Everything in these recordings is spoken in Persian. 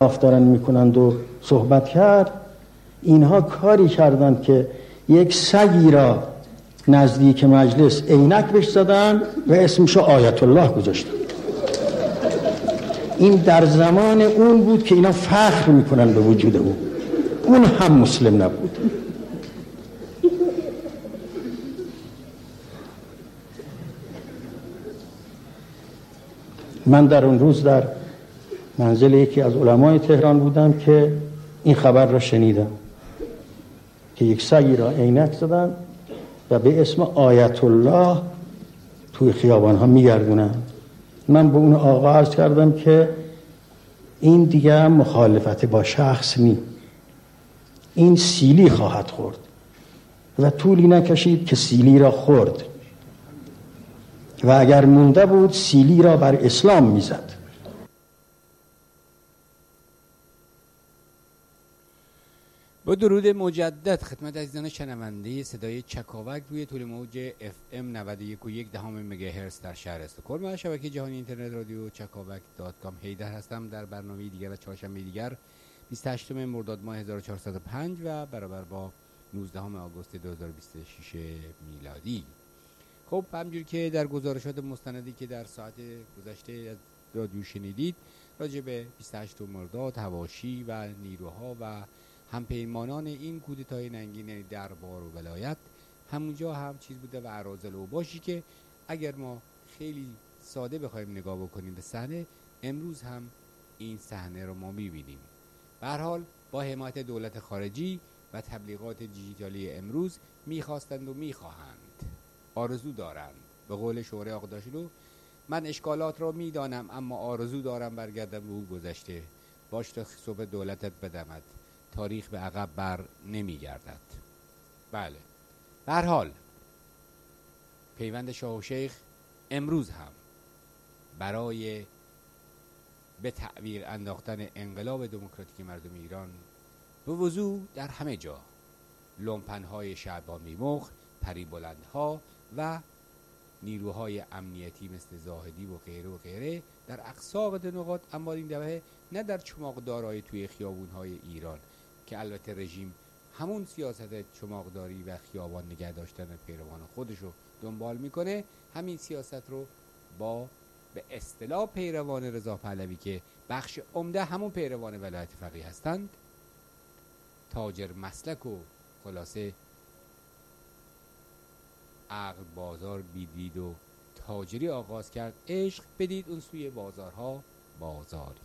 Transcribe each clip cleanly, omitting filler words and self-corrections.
اطراف دارن میکنند و صحبت کرد، اینها کاری کردند که یک سگی را نزدیک مجلس عینک بهش زدن و اسمشو آیت الله گذاشتن. این در زمان اون بود که اینا فخر میکنن به وجود اون هم مسلم نبود. من در اون روز در منزل یکی از علمای تهران بودم که این خبر را شنیدم که یک سگی را عینک زدن و به اسم آیت الله توی خیابان ها میگردونن. من به اون آقا عرض کردم که این دیگه مخالفت با شخص نی، این سیلی خواهد خورد و طولی نکشید که سیلی را خورد و اگر مونده بود سیلی را بر اسلام میزد. با درود مجدد خدمت عزیزان شنونده صدای چکاوک روی طول موج FM 91.1 مگاهرتز در شهر استکهلم و شبکه جهانی اینترنت رادیو چکاوک.com. هیدر هستم در برنامه دیگر و چهارشنبه دیگر 28 مرداد ماه 1405 و برابر با 19 آگوست 2026 میلادی. خب همجور که در گزارشات مستندی که در ساعت گذشته از رادیو شنیدید راجع به 28 مرداد حواشی و نیروها و همپیمانان این کودتای ننگین، یعنی دربار و ولایت، همونجا هم چیز بوده و اراذل و باشی که اگر ما خیلی ساده بخوایم نگاه بکنیم به صحنه، امروز هم این صحنه رو ما می‌بینیم. به هر حال با حمایت دولت خارجی و تبلیغات دیجیتالی امروز می‌خواستند و می‌خواهند، آرزو دارند. به قول شوره آقداشلو، من اشکالات را می‌دانم اما آرزو دارم برگردم به او گذشته، باش تا صبح دولتت بدمد، تاریخ به عقب بر نمیگردد. بله، به هر حال پیوند شاه و شیخ امروز هم برای به تعویر انداختن انقلاب دموکراتیک مردم ایران به وضوح در همه جا لومپن‌های شعبانی مخ، پریبلندها و نیروهای امنیتی مثل زاهدی و غیره و غیره در اقصا نقاط، اما این دفعه نه در چماقدارای توی خیابون‌های ایران که البته رژیم همون سیاست چماقداری و خیابان نگه داشتن پیروان خودش رو دنبال میکنه، همین سیاست رو با به اصطلاح پیروان رضا پهلوی که بخش عمده همون پیروان ولایت فقیه هستند، تاجر مسلک و خلاصه عقل بازار بیدید و تاجری آغاز کرد. عشق بدید اون سوی بازارها بازاری.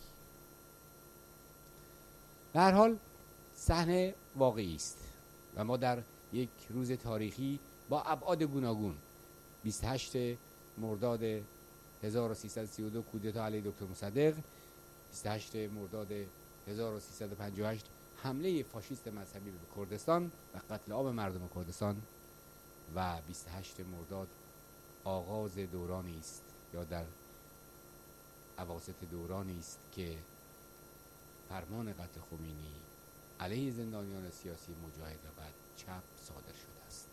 به هر حال صحنه واقعی است و ما در یک روز تاریخی با ابعاد گوناگون 28 مرداد 1332 کودتا علیه دکتر مصدق، 28 مرداد 1358 حمله فاشیست مذهبی به کردستان و قتل عام مردم کردستان و 28 مرداد آغاز دورانی است یا در اواسط دورانی است که فرمان قتل خمینی علیه زندانیان سیاسی مجاهد و بعد چپ صادر شده است.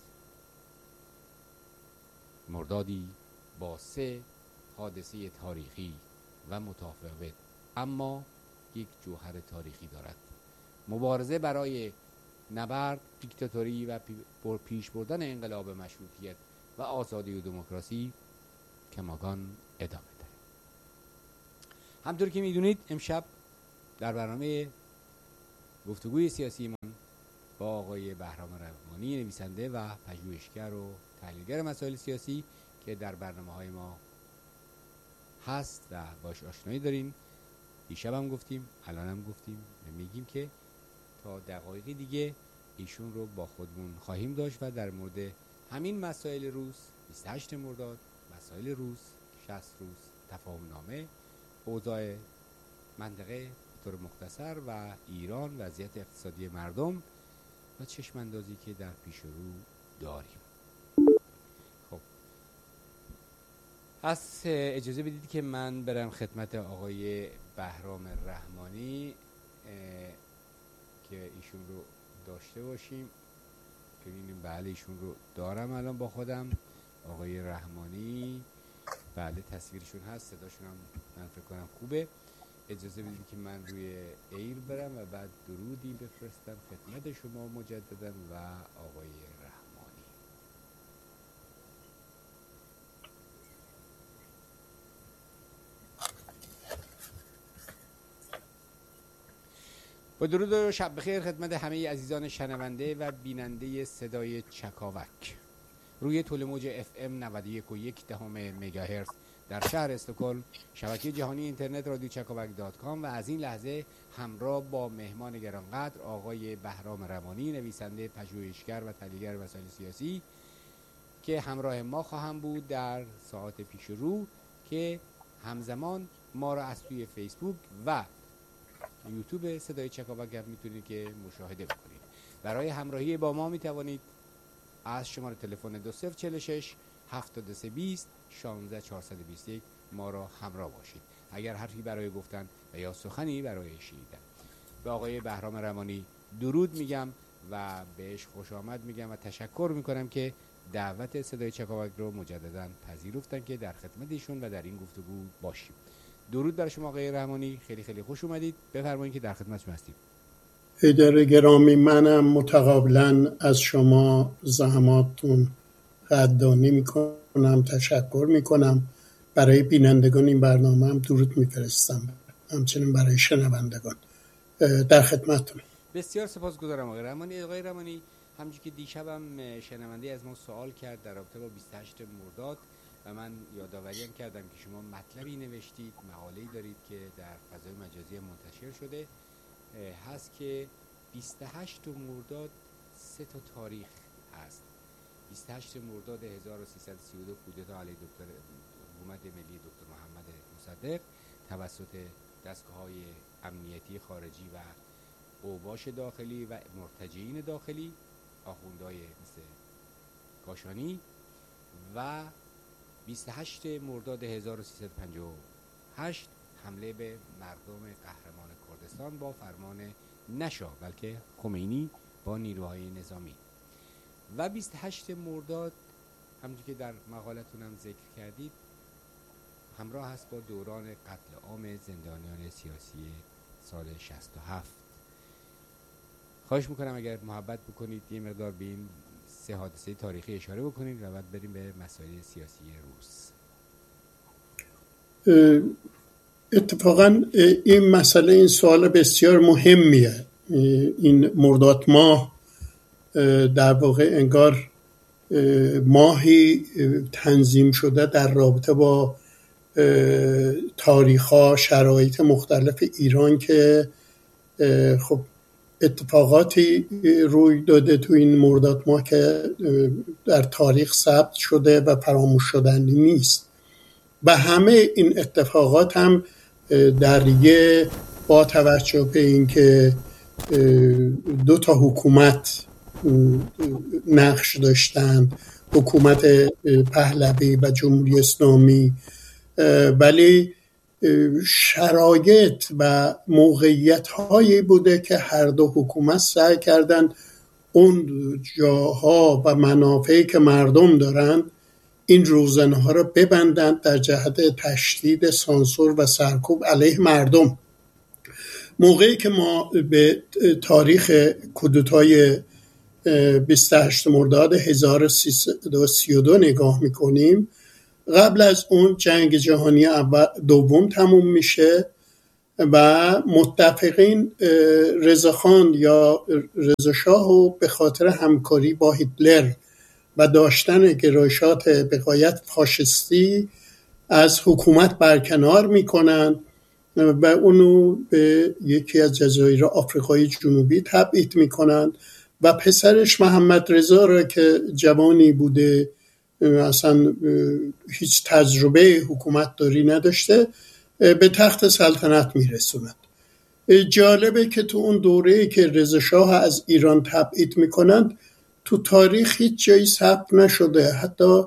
مردادی با 3 حادثه تاریخی و متفاوت اما یک جوهر تاریخی دارد. مبارزه برای نبرد دیکتاتوری و پیش بردن انقلاب مشروطیت و آزادی و دموکراسی کماکان ادامه دارد. همطور که میدونید امشب در برنامه گفتگوی سیاسی من با آقای بهرام رحمانی، نویسنده و پژوهشگر و تحلیلگر مسائل سیاسی که در برنامه‌های ما هست و باش آشنایی دارین، دیشب هم گفتیم، الان هم گفتیم و میگیم که تا دقایقی دیگه ایشون رو با خودمون خواهیم داشت و در مورد همین مسائل روز، 28 مرداد، مسائل روز، 60 روز، تفاهم نامه، اوضاع منطقه طور مختصر و ایران، وضعیت اقتصادی مردم و چشم اندازی که در پیش رو داریم. خب پس اجازه بدید که من برم خدمت آقای بهرام رحمانی که ایشون رو داشته باشیم. ببینیم بله ایشون رو دارم الان با خودم. آقای رحمانی، بله تصویرشون هست، صداشون هم من فکر کنم خوبه. اجازه بدید که من روی ایر برم و بعد درودی بفرستم خدمت شما مجددا و آقای رحمانی. با درود و شب بخیر خدمت همه عزیزان شنونده و بیننده صدای چکاوک روی طول موج FM 91.1 مگاهرتز در شهر استکهلم، شبکه جهانی اینترنت رادیو چکاوک.com و از این لحظه همراه با مهمان گرانقدر آقای بهرام رمانی، نویسنده، پژوهشگر و تحلیلگر مسائل سیاسی که همراه ما خواهم بود در ساعات پیش رو که همزمان ما را از توی فیسبوک و یوتیوب صدای چکاوک هم میتونید که مشاهده بکنید. برای همراهی با ما میتوانید از شماره تلفن 2046 7320 16421 ما را همراه باشید. اگر حرفی برای گفتن و یا سخنی برای شنیدن. به آقای بهرام رمانی درود میگم و بهش خوش آمد میگم و تشکر میکنم که دعوت صدای چکاوک رو مجددا پذیرفتن که در خدمت ایشون و در این گفتگو باشیم. درود بر شما آقای رحمانی، خیلی خیلی خوش اومدید. بفرمایید که در خدمتتون هستیم. حیدر گرامی، منم متقابلا از شما زحماتتون قدردانی میکنم، تشکر میکنم. برای بینندگان این برنامه هم درود میفرستم، همچنین برای شنوندگان. در خدمتتون. بسیار سپاسگزارم آقای رحمانی. آقای رحمانی، همونجوری که دیشبم شنونده از ما سوال کرد در رابطه با 28 مرداد و من یادآوری کردم که شما مطلبی نوشتید، مقاله‌ای دارید که در فضای مجازی منتشر شده، هست که 28 مرداد 3 تا تاریخ هست. 28 مرداد 1332 کودتا علیه حکومت ملی دکتر محمد مصدق توسط دستگاه‌های امنیتی خارجی و اوباش داخلی و مرتجعین داخلی، آخوندهای مثل کاشانی، و 28 مرداد 1358 حمله به مردم قهرمان کردستان با فرمان نه شاه بلکه خمینی با نیروهای نظامی. و 28 مرداد همونطور که در مقالتون هم ذکر کردید همراه هست با دوران قتل عام زندانیان سیاسی سال 67. خواهش میکنم اگر محبت بکنید یه مقدار به این 3 حادثه تاریخی اشاره بکنید و بعد بریم به مسائل سیاسی روز. اتفاقا این مسئله، این سوال بسیار مهمیه. این مرداد ماه در واقع انگار ماهی تنظیم شده در رابطه با تاریخ‌ها، شرایط مختلف ایران که خب اتفاقاتی روی داده تو این مرداد ماه که در تاریخ ثبت شده و فراموش شدنی نیست. و همه این اتفاقات هم در با توجه به اینکه 2 تا حکومت نقش داشتند، حکومت پهلوی و جمهوری اسلامی، ولی شرایط و موقعیت هایی بوده که هر دو حکومت سعی کردن اون جاها و منافعی که مردم دارن این روزنه ها رو ببندند در جهت تشدید سانسور و سرکوب علیه مردم. موقعی که ما به تاریخ کودتای 28 مرداد 1332 نگاه میکنیم، قبل از اون جنگ جهانی دوم تموم میشه و متفقین رضاخان یا رضاشاه رو به خاطر همکاری با هیتلر و داشتن گرایشات به غایت فاشisتی از حکومت برکنار میکنن و اونو به یکی از جزایر آفریقای جنوبی تبعید میکنن و پسرش محمد رضا را که جوانی بوده، اصلا هیچ تجربه حکومت داری نداشته، به تخت سلطنت میرسوند. جالبه که تو اون دوره‌ای که رضا شاه از ایران تبعید میکنند تو تاریخ هیچ جایی ثبت نشده، حتی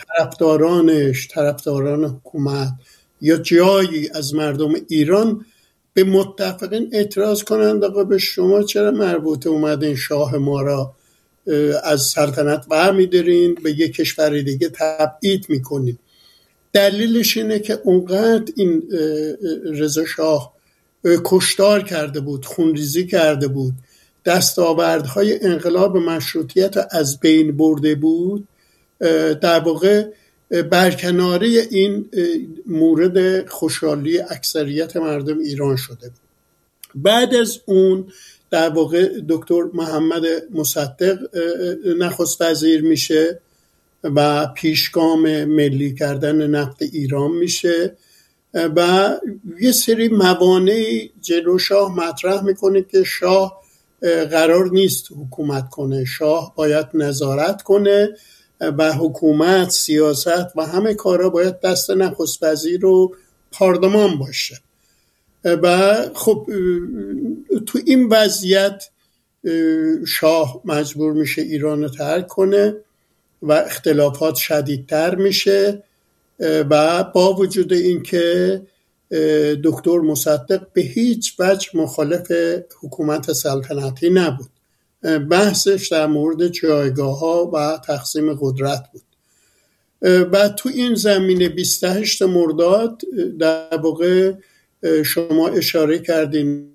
طرفداران حکومت یا جایی از مردم ایران به متفقین اعتراض کنند آقا به شما چرا مربوطه اومدین شاه ما را از سلطنت برمی‌دارین به یک کشور دیگه تبعید میکنین. دلیلش اینه که اونقدر این رضا شاه کشتار کرده بود، خونریزی کرده بود، دستاوردهای انقلاب مشروطیت از بین برده بود، در واقع برکناری این مورد خوشحالی اکثریت مردم ایران شده بود. بعد از اون در واقع دکتر محمد مصدق نخست وزیر میشه و پیشگام ملی کردن نفت ایران میشه و یه سری موانعی جلو شاه مطرح میکنه که شاه قرار نیست حکومت کنه، شاه باید نظارت کنه و حکومت، سیاست و همه کارا باید دست نخست وزیر و پارلمان باشه. و خب تو این وضعیت شاه مجبور میشه ایران رو ترک کنه و اختلافات شدیدتر میشه و با وجود اینکه دکتر مصدق به هیچ وجه مخالف حکومت سلطنتی نبود، بحثش در مورد جایگاه‌ها و تقسیم قدرت بود. و تو این زمینه 28 مرداد در واقع شما اشاره کردین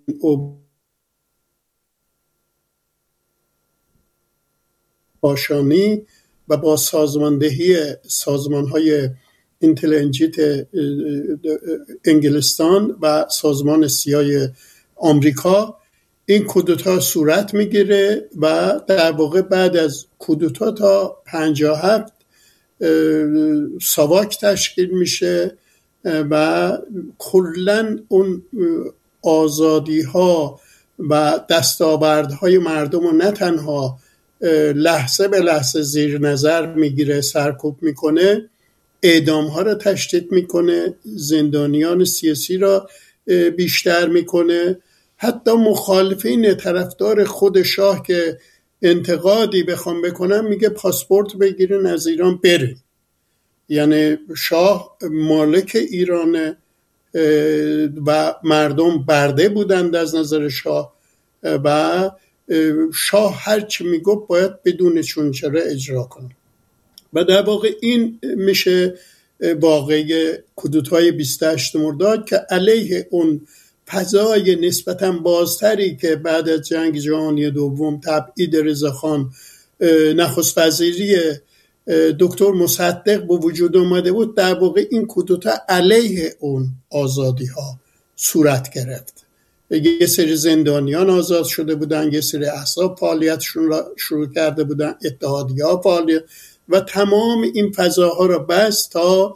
باشانی و با سازماندهی سازمان‌های اینتلیجنت انگلستان و سازمان سیای آمریکا این کودتا صورت میگیره و در واقع بعد از کودتا تا 57 ساواک تشکیل میشه و کلن اون آزادی ها و دستاوردهای مردم رو نه تنها لحظه به لحظه زیر نظر میگیره، سرکوب میکنه، اعدام ها رو تشدید میکنه، زندانیان سیاسی را بیشتر میکنه، حتی مخالفین طرفدار خود شاه که انتقادی بخوام بکنم میگه پاسپورت بگیرین از ایران برین. یعنی شاه مالک ایرانه و مردم برده بودند از نظر شاه و شاه هرچی میگفت باید بدون چونچره اجرا کنه. و در واقع این میشه واقعی کودتای 28 مرداد که علیه اون فضای نسبتاً بازتری که بعد از جنگ جهانی دوم تبعید رضاخان نخست وزیری دکتر مصدق به وجود اومده بود، در واقع این کودتا علیه اون آزادی ها صورت گرفت. یه سری زندانیان آزاد شده بودن، یه سری احزاب فعالیتشون را شروع کرده بودن، اتحادیه‌ها فعالیت و تمام این فضاها را بست تا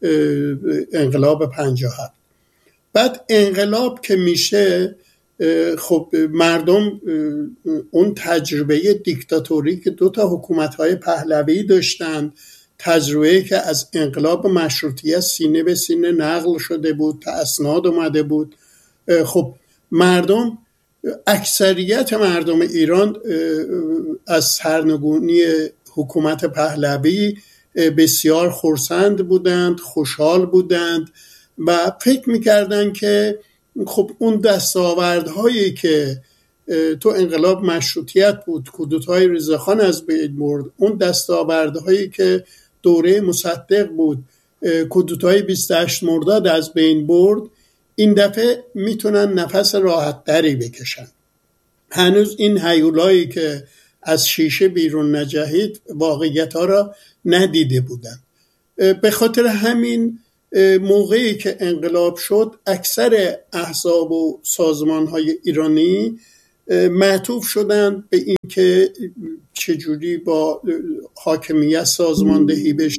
انقلاب 57. بعد انقلاب که میشه، خب مردم اون تجربه دیکتاتوری که 2 حکومت‌های پهلوی داشتن، تجربه که از انقلاب مشروطیت سینه به سینه نقل شده بود، تا اسناد اومده بود، خب مردم، اکثریت مردم ایران از سرنگونی حکومت پهلوی بسیار خرسند بودند، خوشحال بودند و فکر میکردند که خب اون دستاوردهایی که تو انقلاب مشروطیت بود، کودتای رضاخان از بین برد، اون دستاوردهایی که دوره مصدق بود، کودتای 28 مرداد از بین برد، این دفعه میتونن نفس راحت تری بکشن. هنوز این هیولایی که از شیشه بیرون نجهید واقعیت ها را ندیده بودن. به خاطر همین موقعی که انقلاب شد، اکثر احزاب و سازمان های ایرانی معطوف شدند به این که چجوری با حاکمیت سازماندهی بشه،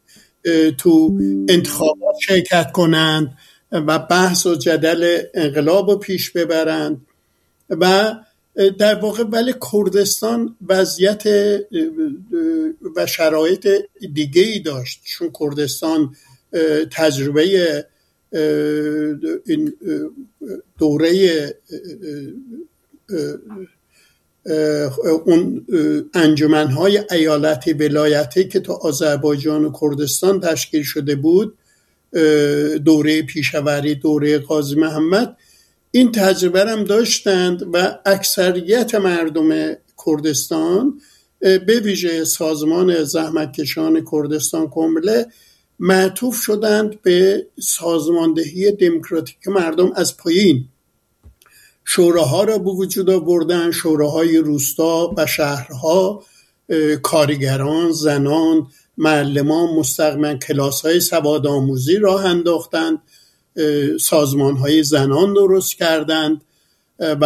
تو انتخابات شرکت کنند و بحث و جدل انقلاب رو پیش ببرند. و در واقع ولی کردستان وضعیت و شرایط دیگه‌ای داشت، چون کردستان تجربه این دوره اون انجمن‌های ایالتی ولایتی که تو آذربایجان و کردستان تشکیل شده بود، دوره پیشاوری، دوره قاضی محمد، این تجربه هم داشتند و اکثریت مردم کردستان به ویژه سازمان زحمتکشان کردستان کمبله معطوف شدند به سازماندهی دموکراتیک مردم از پایین. شوراها را به وجود آوردن، شوراهای روستا و شهرها، کارگران، زنان، معلمان مستقیما کلاس‌های سوادآموزی راه انداختند، سازمان‌های زنان درست کردند و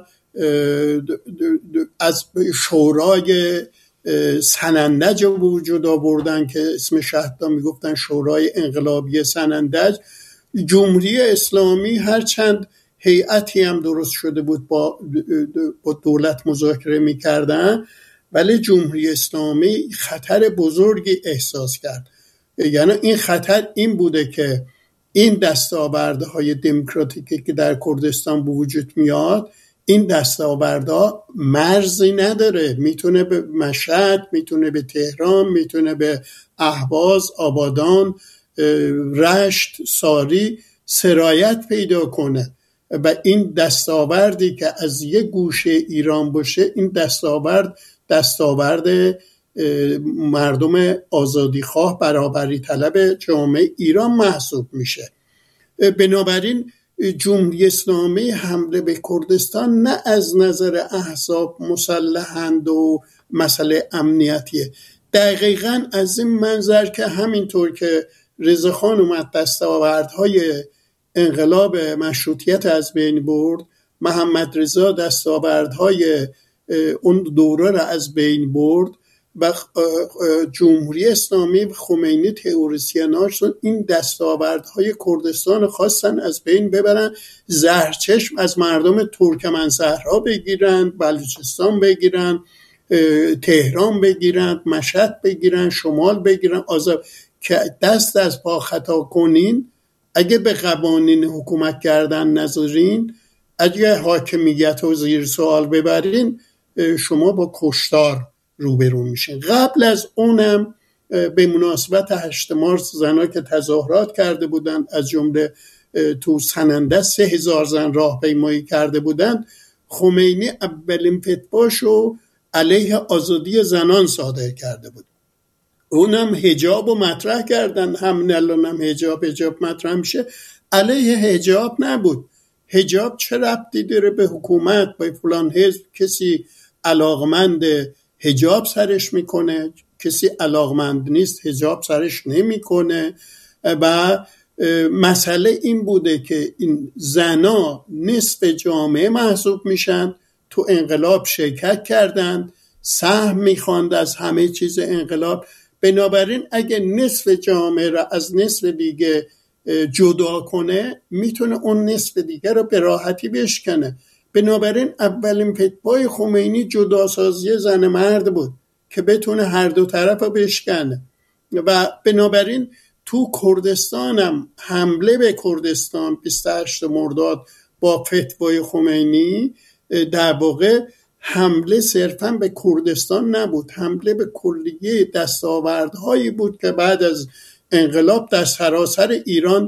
از شورای سنندج به وجود آوردن که اسمش حتی میگفتن شورای انقلابی سنندج. جمهوری اسلامی هرچند هیئتی هم درست شده بود با دولت مذاکره میکردن، ولی جمهوری اسلامی خطر بزرگی احساس کرد. یعنی این خطر این بوده که این دستاوردهای دموکراتیکی که در کردستان به وجود میاد، این دستاوردها مرزی نداره، میتونه به مشهد، میتونه به تهران، میتونه به اهواز، آبادان، رشت، ساری سرایت پیدا کنه و این دستاوردی که از یک گوشه ایران باشه، این دستاورد مردم آزادیخواه، برابری طلب جامعه ایران محسوب میشه. بنابراین جمهوری اسلامی حمله به کردستان نه از نظر احزاب مسلحند و مسئله امنیتیه، دقیقاً از این منظر که همینطور که رضاخان اومد دستاوردهای انقلاب مشروطیت از بین برد، محمد رضا دستاوردهای اون دوره را از بین برد و جمهوری اسلامی خمینی تئوریسیناش این دستاوردهای کردستان خواستن از بین ببرن، زهرچشم از مردم ترکمن صحرا بگیرن، بلوچستان بگیرن، تهران بگیرن، مشهد بگیرن، شمال بگیرن، که دست از پا خطا کنین، اگه به قوانین حکومت کردن نذارین، اگه حاکمیت رو زیر سوال ببرین، شما با کشتار روبرو میشین. قبل از اونم به مناسبت 8 مارس زنها که تظاهرات کرده بودن، از جمله تو سننده 3000 زن راهپیمایی کرده بودن، خمینی اولین فتواشو علیه آزادی زنان صادر کرده بود. اونم حجاب رو مطرح کردن، همین الان هم حجاب مطرح میشه، علیه حجاب نبود. حجاب چه ربطی داره به حکومت، به فلان حزب؟ کسی علاقمند حجاب سرش میکنه، کسی علاقمند نیست حجاب سرش نمیکنه. و مسئله این بوده که این زنا نصف جامعه محسوب میشن، تو انقلاب شرکت کردن، سهم میخواند از همه چیز انقلاب. بنابراین اگه نصف جامعه را از نصف دیگه جدا کنه، میتونه اون نصف دیگه را به راحتی بشکنه. بنابراین اولین فتوای خمینی جداسازی زن مرد بود که بتونه هر دو طرف رو بشکنه. و بنابراین تو کردستانم حمله به کردستان 28 مرداد با فتوای خمینی در واقع حمله صرفاً به کردستان نبود، حمله به کلیه دستاوردهایی بود که بعد از انقلاب در سراسر ایران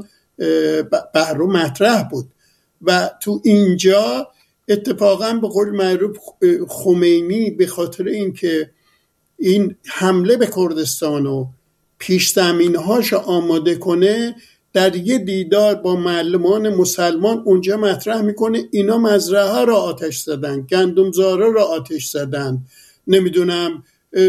بر مطرح بود. و تو اینجا اتفاقاً به قول معروف خمینی به خاطر اینکه این حمله به کردستان و پیش زمینهاش آماده کنه، در یه دیدار با معلمان مسلمان اونجا مطرح میکنه اینا مزرعه ها را آتش زدن، گندمزارا را آتش زدن، نمیدونم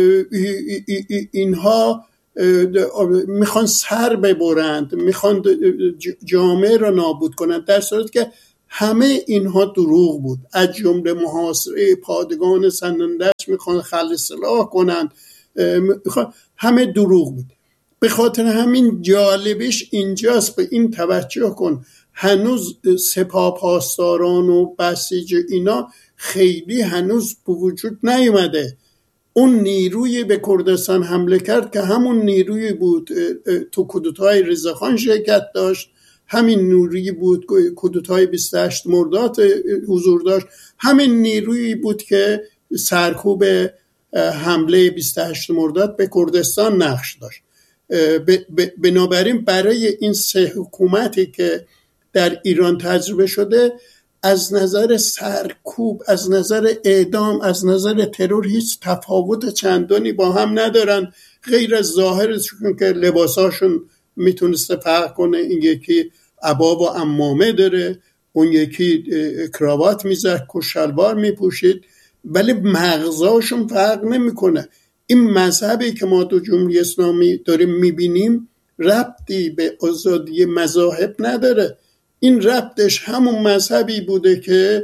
اینها میخوان سر ببرند، میخوان جامعه را نابود کنند، در صورتی که همه اینها دروغ بود. از جمله محاصره پادگان سنندج میخوان خلع سلاح کنند، همه دروغ بود. به خاطر همین جالبش اینجاست، به این توجه کن، هنوز سپاه پاسداران و بسیج اینا خیلی هنوز به وجود نیومده. اون نیروی به کردستان حمله کرد که همون نیروی بود تو کودتای رضاخان شرکت داشت، همین نیروی بود کودتای 28 مرداد حضور داشت، همین نیروی بود که سرکوب حمله 28 مرداد به کردستان نقش داشت. بنابراین برای این 3 حکومتی که در ایران تجربه شده، از نظر سرکوب، از نظر اعدام، از نظر ترور هیچ تفاوت چندانی با هم ندارن، غیر از ظاهرشون که لباساشون میتونسته فرق کنه. این یکی عبا و عمامه داره، اون یکی کراوات میزد، کشالوار میپوشید، ولی مغزاشون فرق نمیکنه. این مذهبی که ما تو جمهوری اسلامی داریم میبینیم ربطی به آزادی مذاهب نداره. این ربطش همون مذهبی بوده که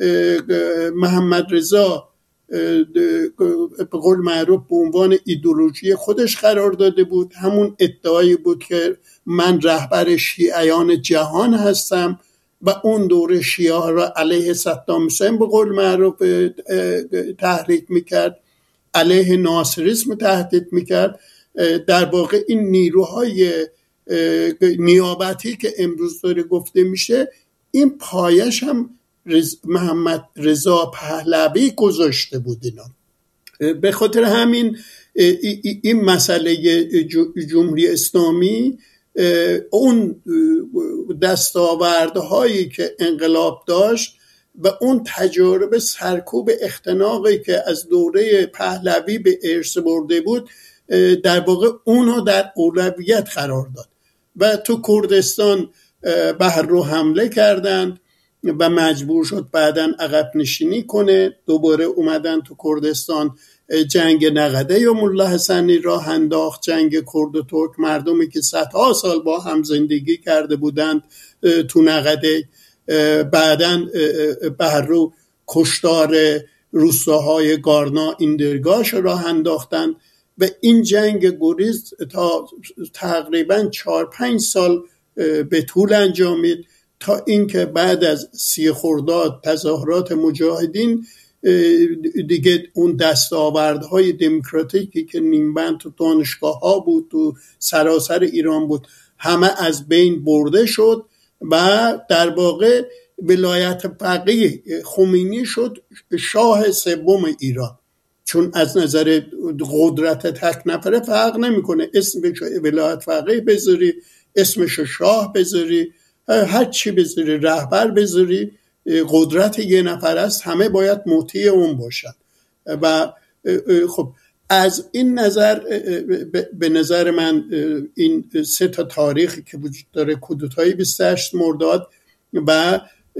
محمد رضا به قول معروف به عنوان ایدئولوژی خودش قرار داده بود. همون ادعایی بود که من رهبر شیعیان جهان هستم و اون دوره شیعه ها را علیه صدام حسین به قول معروف تحریک میکرد، علیه ناصریسم تهدید میکرد. در واقع این نیروهای نیابتی که امروز داره گفته میشه، این پایش هم محمد رضا پهلوی گذاشته بود اینا. به خاطر همین این مسئله جمهوری اسلامی اون دستاوردهایی که انقلاب داشت و اون تجارب سرکوب اختناقی که از دوره پهلوی به ارث برده بود، در واقع اونو در اولویت قرار داد و تو کردستان به هر رو حمله کردند و مجبور شد بعداً عقب نشینی کنه. دوباره اومدن تو کردستان جنگ نقده یا ملا حسنی راه انداخت، جنگ کرد و ترک، مردمی که صدها سال با هم زندگی کرده بودند تو نقده. بعداً به هر رو کشتار روستاهای گارنا ایندرگاش راه انداختند و این جنگ گریز تا تقریباً 4-5 سال به طول انجامید تا اینکه بعد از 30 خرداد تظاهرات مجاهدین دیگه اون دستاوردهای دموکراتیکی که نیمبند تو دانشگاه ها بود، تو سراسر ایران بود، همه از بین برده شد و در واقع ولایت فقیه خمینی شد شاه سوم ایران. چون از نظر قدرت تک نفره فرق نمیکنه، اسمش ولایت فقیه بذاری، اسمش شاه بذاری، هر چی بذاری، رهبر بذاری، قدرت یه نفر است، همه باید مطیع اون باشن. و خب از این نظر به نظر من این 3 تاریخی که وجود داره، کودتای 28 مرداد و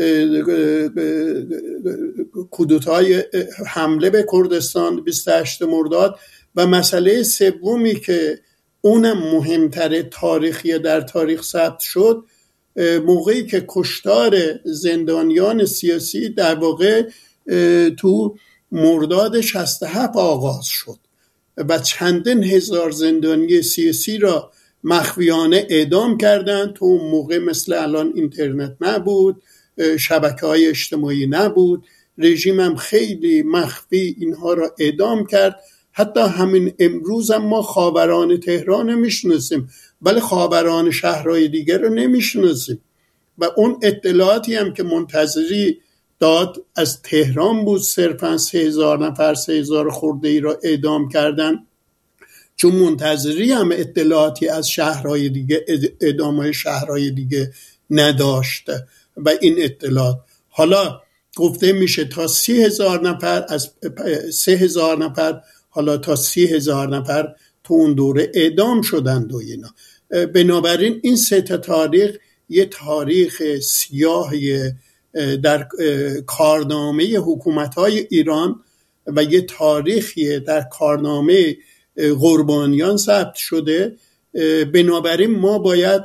کودتای حمله به کردستان 28 مرداد و مسئله سومی که اونم مهمتر تاریخی در تاریخ ثبت شد، موقعی که کشتار زندانیان سیاسی در واقع تو مرداد 67 آغاز شد و چندین هزار زندانی سیاسی را مخفیانه اعدام کردند. تو موقع مثل الان اینترنت نبود، شبکه‌های اجتماعی نبود، رژیم هم خیلی مخفی اینها را اعدام کرد. حتی همین امروز هم ما خاوران تهران رو میشناسیم ولی خاوران شهرهای دیگر رو نمیشناسیم و اون اطلاعاتی هم که منتظری داد از تهران بود، صرفا 3000 نفر 3000 خورده ای را اعدام کردن، چون منتظری هم اطلاعاتی از شهرهای دیگه، اعدامهای شهرهای دیگه نداشت و این اطلاعات حالا گفته میشه تا 30,000 نفر از 3,000 نفر حالا تا 30,000 نفر تو اون دوره اعدام شدند و اینا. بنابراین این 3 تاریخ یه تاریخ سیاهی در کارنامه حکومت‌های ایران و یه تاریخی در کارنامه قربانیان ثبت شده. بنابراین ما باید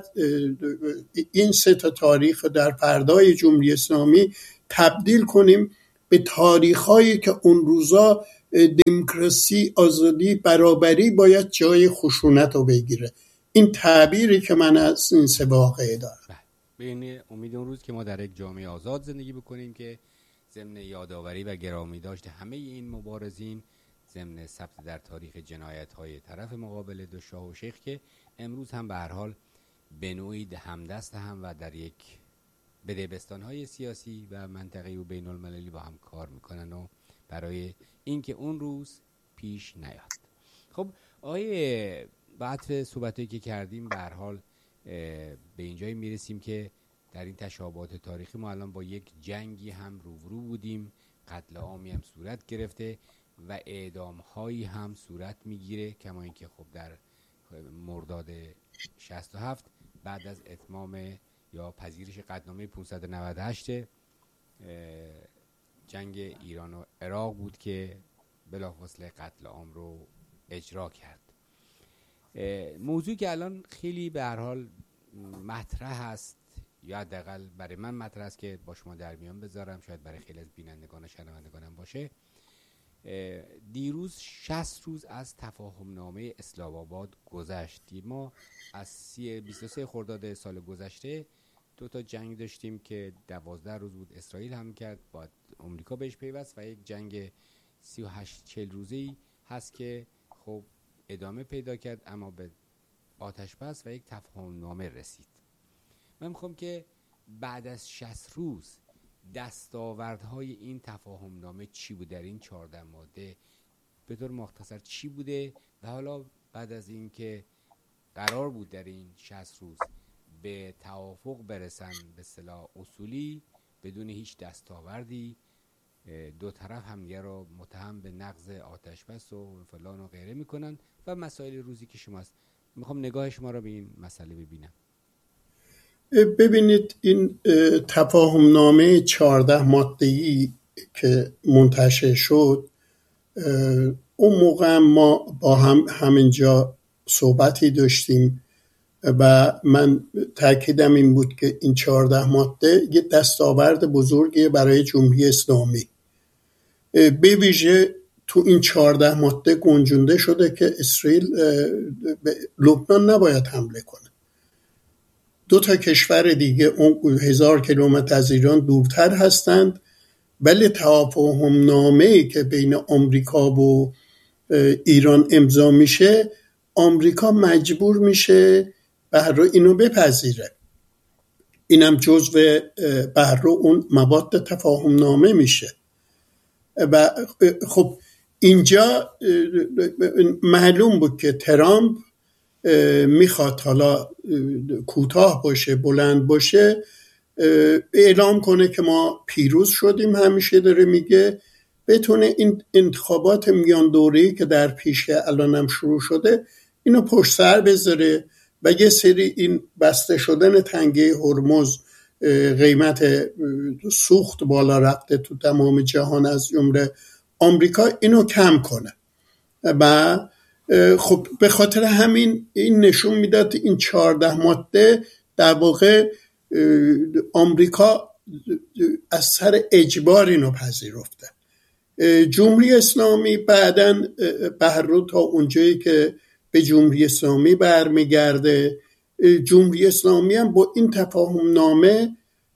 این 3 تاریخ در پردای جمهوری اسلامی تبدیل کنیم به تاریخ‌هایی که اون روزا دموکراسی، آزادی، برابری باید جای خشونت رو بگیره. این تعبیری که من از این 3 واقعه دارم. به این امید اون روز که ما در یک جامعه آزاد زندگی بکنیم که ضمن یادآوری و گرامی داشته همه این مبارزین، ضمن ثبت در تاریخ جنایت‌های طرف مقابل دو شاه و شیخ که امروز هم به هر حال به نوعی همدست هم و در یک بدبستان‌های سیاسی و منطقه‌ای و بین‌المللی با هم کار میکنن و برای اینکه اون روز پیش نیاد. خب آقای بعد صحبتایی که کردیم به هر حال به اینجایی میرسیم که در این تشابهات تاریخی ما الان با یک جنگی هم روبرو بودیم، قتل عامی هم صورت گرفته و اعدام‌هایی هم صورت میگیره، کما اینکه خب در مرداد 67 بعد از اتمام یا پذیرش قطعنامه 598 جنگ ایران و عراق بود که بلافاصله قتل عام رو اجرا کرد. موضوعی که الان خیلی به هر حال مطرح است، یا حداقل برای من مطرح است که با شما در میان بذارم، شاید برای خیلی از بینندگان و شنوندگانم باشه. دیروز 60 روز از تفاهم نامه اسلام آباد گذشت. ما از 23 خرداد سال گذشته 2 جنگ داشتیم که 12 روز بود اسرائیل حمله کرد، بعد آمریکا بهش پیوست، و یک جنگ 38-40 روزه‌ای هست که خب ادامه پیدا کرد اما به آتش بس و یک تفاهم نامه رسید. من میخوام که بعد از 60 روز دستاوردهای این تفاهم نامه چی بود، در این 14 ماده به طور مختصر چی بوده، و حالا بعد از این که قرار بود در این 60 روز به توافق برسن به اصطلاح اصولی بدون هیچ دستاوردی، دو طرف همدیگه رو متهم به نقض آتش بس و فلان و غیره میکنن و مسائل روزی که شماست. میخوام نگاه شما رو به این مسئله ببینم. ببینید، این تفاهم نامه 14 ماده‌ای که منتشر شد، اون موقع ما با همینجا صحبتی داشتیم و من تأکیدم این بود که این 14 ماده یه دستاورد بزرگی برای جمهوری اسلامی. به ویژه تو این 14 ماده گنجونده شده که اسرائیل به لبنان نباید حمله کنه. 2 کشور دیگه اون 1000 کیلومتر از ایران دورتر هستند، ولی توافق نامه‌ای که بین آمریکا و ایران امضا میشه، آمریکا مجبور میشه بهر اینو بپذیره. اینم جزو بهر اون مواد تفاهم نامه میشه. و خب اینجا معلوم بود که ترامپ میخواد حالا کوتاه باشه بلند باشه اعلام کنه که ما پیروز شدیم، همیشه داره میگه، بتونه این انتخابات میان دوره‌ای که در پیشه الانم شروع شده اینو پشت سر بذاره و یه سری این بسته شدن تنگه هرمز، قیمت سوخت بالا رفته تو تمام جهان از جمله آمریکا، اینو کم کنه. و خب به خاطر همین این نشون میداد این 14 ماده در واقع آمریکا از سر اجبار اینو پذیرفته. جمهوری اسلامی بعداً بهرو تا اونجایی که به جمهوری اسلامی برمیگرده، جمهوری اسلامی هم با این تفاهم نامه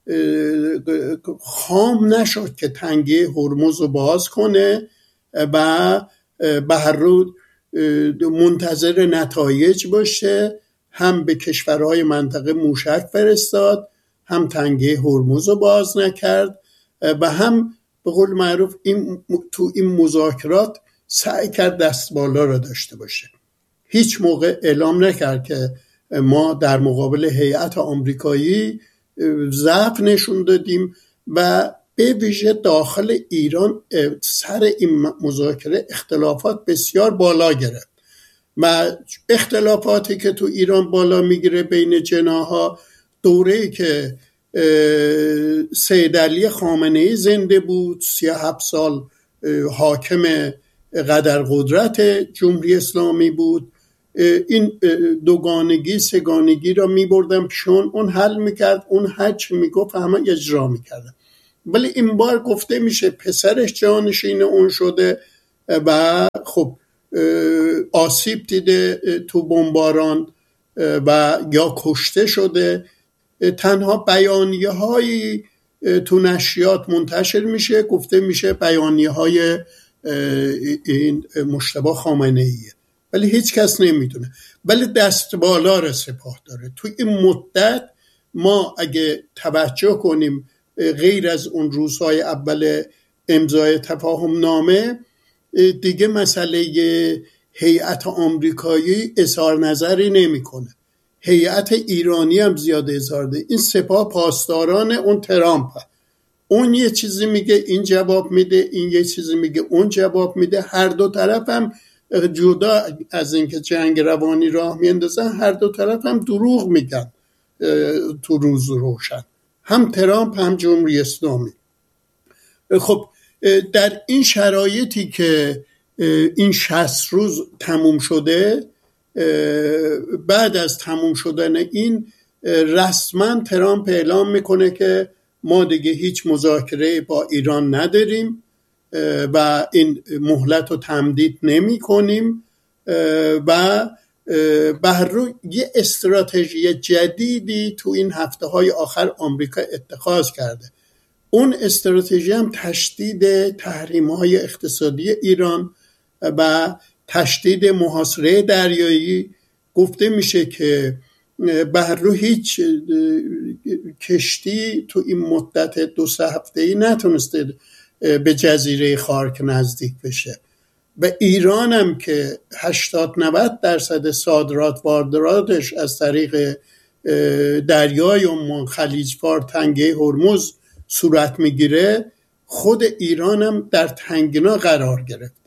خام نشد که تنگه هرمز رو باز کنه و بهرو منتظر نتایج باشه. هم به کشورهای منطقه موشک فرستاد، هم تنگه هرمز رو باز نکرد و هم به قول معروف تو این مذاکرات سعی کرد دست بالا رو داشته باشه. هیچ موقع اعلام نکرد که ما در مقابل هیئت آمریکایی ضعف نشون دادیم و به ویژه داخل ایران سر این مذاکره اختلافات بسیار بالا گرفت و اختلافاتی که تو ایران بالا میگیره بین جناح‌ها، دوره‌ای که سید علی خامنه‌ای زنده بود، 37 سال حاکم قدرقدرت جمهوری اسلامی بود، این دوگانگی سگانگی را میبردن پیشون، اون حل میکرد، اون هرچی میگفت همه اجرا میکردن. ولی این بار گفته میشه پسرش جانشین اون شده و خب آسیب دیده تو بمباران و یا کشته شده. تنها بیانیه هایی تو نشریات منتشر میشه، گفته میشه بیانیه های این مجتبی خامنه‌ایه، ولی هیچ کس نمیدونه. ولی دست بالا رو سپاه داره. تو این مدت ما اگه توجه کنیم غیر از اون روزهای اول امضای تفاهم نامه دیگه مسئله هیئت آمریکایی اظهار نظری نمیکنه، هیئت ایرانی هم زیاد اظهار ده. این سپاه پاسداران اون ترامپ، اون یه چیزی میگه این جواب میده، این یه چیزی میگه اون جواب میده. هر دو طرف هم جدا از اینکه جنگ روانی راه میاندازن، هر دو طرف هم دروغ میگن تو روز روشن، هم ترامپ هم جمهوری اسلامی. خب در این شرایطی که این 60 روز تموم شده، بعد از تموم شدن این رسما ترامپ اعلام میکنه که ما دیگه هیچ مذاکره با ایران نداریم و این مهلت رو تمدید نمی کنیم و به هر روی یه استراتژی جدیدی تو این هفته های آخر آمریکا اتخاذ کرده. اون استراتژی هم تشدید تحریم های اقتصادی ایران و تشدید محاصره دریایی. گفته میشه که به هر روی هیچ کشتی تو این مدت 2-3 هفته‌ای نتونسته به جزیره خارک نزدیک بشه و ایران هم که 80-90% صادرات وارداتش از طریق دریای عمان، خلیج فارس، تنگه هرمز صورت میگیره، خود ایران هم در تنگنا قرار گرفته.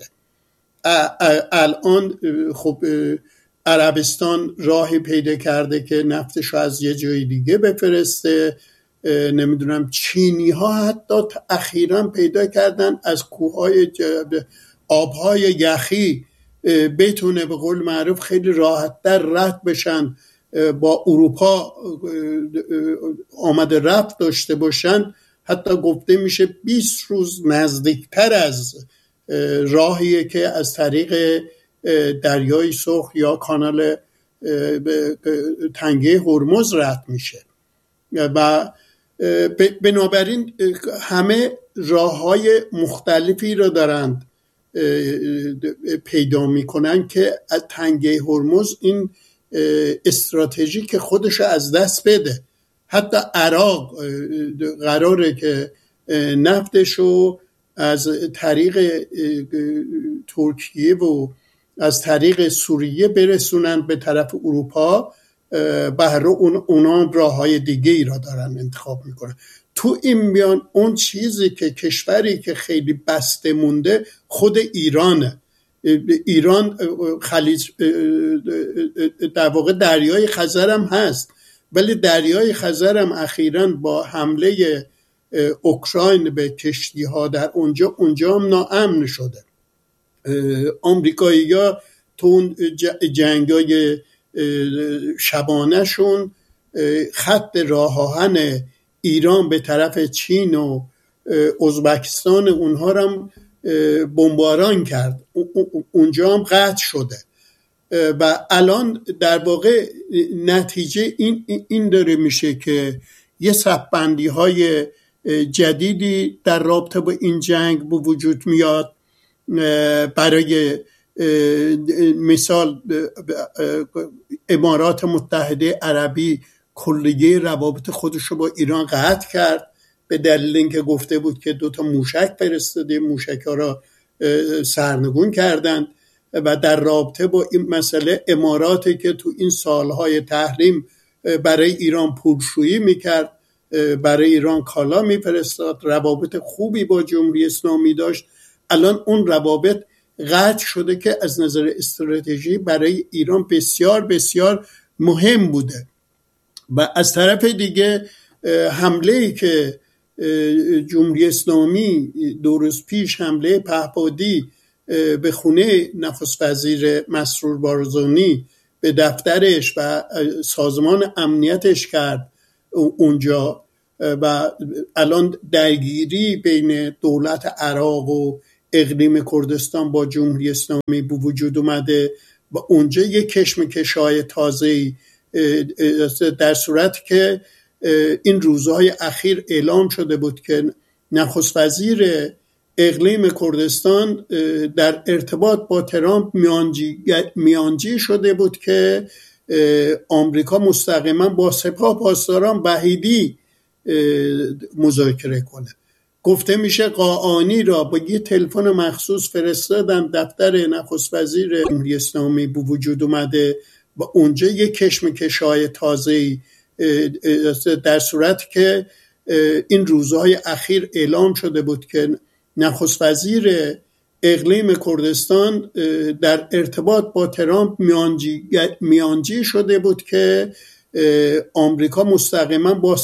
الان خب عربستان راهی پیدا کرده که نفتش از یه جای دیگه بفرسته. نمیدونم چینی ها حتی اخیراً پیدا کردن از کوههای آبهای یخی بتونه به قول معروف خیلی راحت‌تر رد بشن، با اروپا آمده رفت داشته باشن. حتی گفته میشه 20 روز نزدیکتر از راهیه که از طریق دریای سرخ یا کانال تنگه هرمز رد میشه و بنابراین همه راههای مختلفی رو دارند پیدا میکنن که از تنگه هرمز این استراتژی که خودش از دست بده. حتی عراق قراره که نفتشو از طریق ترکیه و از طریق سوریه برسونن به طرف اروپا، بهره اونا راههای دیگه ای را دارن انتخاب میکنن. تو این میان اون چیزی که کشوری که خیلی بسته مونده خود ایرانه. ایران خلیج در واقع دریای خزر هم هست، ولی دریای خزر هم اخیراً با حمله اوکراین به کشتی ها در اونجا هم ناامن شده. آمریکایی‌ها تو اون جنگای شبانه شون خط راه آهن ایران به طرف چین و ازبکستان اونها هم بمباران کرد، اونجا هم قطع شده و الان در واقع نتیجه این داره میشه که یه صف‌بندی های جدیدی در رابطه با این جنگ به وجود میاد. برای مثال امارات متحده عربی کلیه روابط خودش رو با ایران قطع کرد به دلیل اینکه گفته بود که 2 موشک فرستاده، موشک ها را سرنگون کردند و در رابطه با این مسئله اماراتی که تو این سالهای تحریم برای ایران پولشویی میکرد، برای ایران کالا میفرستاد، روابط خوبی با جمهوری اسلامی داشت، الان اون روابط قطع شده که از نظر استراتژی برای ایران بسیار بسیار مهم بوده. و از طرف دیگه حمله‌ای که جمهوری اسلامی 2 روز پیش حمله پهپادی به خونه نخست وزیر مسرور بارزانی به دفترش و سازمان امنیتش کرد اونجا و الان درگیری بین دولت عراق و اقلیم کردستان با جمهوری اسلامی به وجود اومده و اونجا یک کشمکش‌های تازه‌ای در صورت که این روزهای اخیر اعلام شده بود که نخست وزیر اقلیم کردستان در ارتباط با ترامپ میانجی شده بود که آمریکا مستقیما با سپاه پاسداران وحیدی مذاکره کنه. گفته میشه قاآنی را با یه تلفن مخصوص فرستادن دفتر نخست وزیر جمهوری اسلامی به وجود اومده و اونجا یه کشمکش‌های تازه‌ای در صورت که این روزهای اخیر اعلام شده بود که نخست وزیر اقلیم کردستان در ارتباط با ترامپ میانجی شده بود که آمریکا مستقیما با